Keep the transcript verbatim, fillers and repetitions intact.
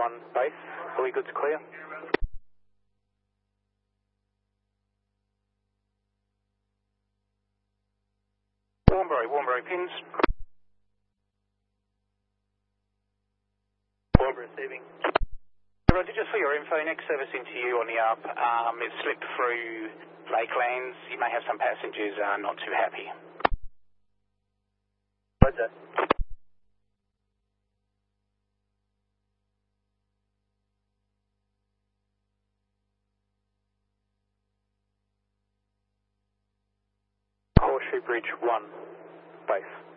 one, base. All your goods clear. Warnbury, Warnbury pins. Warnbury receiving. Roger, just for your info, next service into you on the up. Um, it slipped through Lakelands. You may have some passengers uh, not too happy. Roger. Horseshoe Bridge one, base.